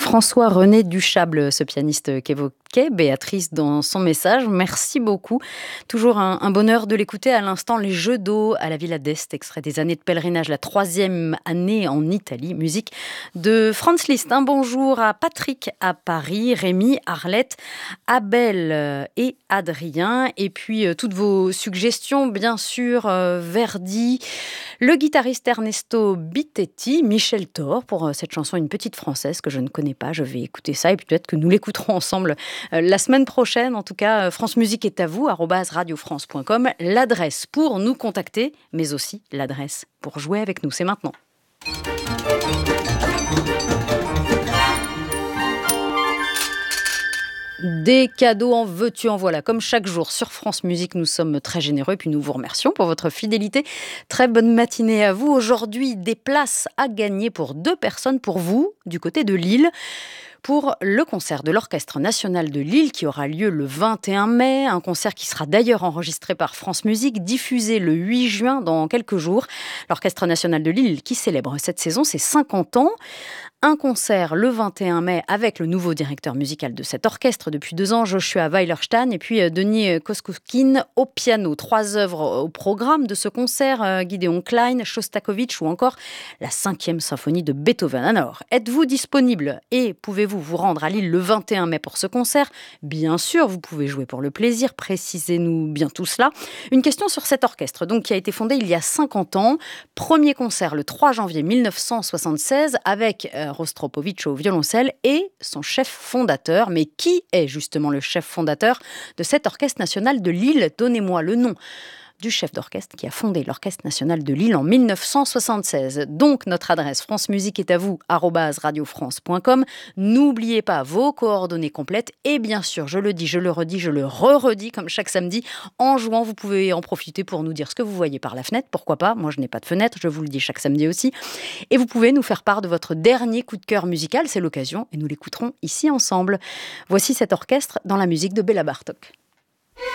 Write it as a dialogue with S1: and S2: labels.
S1: François-René Duchâble, ce pianiste qu'évoquait Béatrice dans son message. Merci beaucoup. Toujours un bonheur de l'écouter. À l'instant, les Jeux d'eau à la Villa d'Este, extrait des années de pèlerinage, la 3e année en Italie. Musique de Franz Liszt. Un bonjour à Patrick à Paris, Rémi, Arlette, Abel et Adrien. Et puis toutes vos suggestions, bien sûr, Verdi, le guitariste Ernesto Bittetti, Michel Thor pour cette chanson Une petite française que je ne connais pas. Je vais écouter ça et peut-être que nous l'écouterons ensemble la semaine prochaine. En tout cas, France Musique est à vous, @radiofrance.com. L'adresse pour nous contacter, mais aussi l'adresse pour jouer avec nous. C'est maintenant. Des cadeaux en veux-tu, en voilà. Comme chaque jour sur France Musique, nous sommes très généreux et puis nous vous remercions pour votre fidélité. Très bonne matinée à vous. Aujourd'hui, des places à gagner pour 2 personnes pour vous, du côté de Lille, pour le concert de l'Orchestre National de Lille qui aura lieu le 21 mai. Un concert qui sera d'ailleurs enregistré par France Musique, diffusé le 8 juin dans quelques jours. L'Orchestre National de Lille qui célèbre cette saison ses 50 ans. Un concert le 21 mai avec le nouveau directeur musical de cet orchestre depuis 2 ans, Joshua Weilerstein, et puis Denis Koskouskine au piano. 3 œuvres au programme de ce concert, Gideon Klein, Shostakovich ou encore la 5e symphonie de Beethoven. Alors, êtes-vous disponible et pouvez-vous vous rendre à Lille le 21 mai pour ce concert ? Bien sûr, vous pouvez jouer pour le plaisir, précisez-nous bien tout cela. Une question sur cet orchestre, donc, qui a été fondé il y a 50 ans. Premier concert le 3 janvier 1976 avec Rostropovitch au violoncelle et son chef fondateur. Mais qui est justement le chef fondateur de cet Orchestre National de Lille ? Donnez-moi le nom du chef d'orchestre qui a fondé l'Orchestre National de Lille en 1976. Donc, notre adresse France Musique est à vous, @radiofrance.com. N'oubliez pas vos coordonnées complètes et bien sûr, je le dis, je le redis, je le re-redis comme chaque samedi. En jouant, vous pouvez en profiter pour nous dire ce que vous voyez par la fenêtre. Pourquoi pas ? Moi, je n'ai pas de fenêtre, je vous le dis chaque samedi aussi. Et vous pouvez nous faire part de votre dernier coup de cœur musical. C'est l'occasion et nous l'écouterons ici ensemble. Voici cet orchestre dans la musique de Béla Bartók.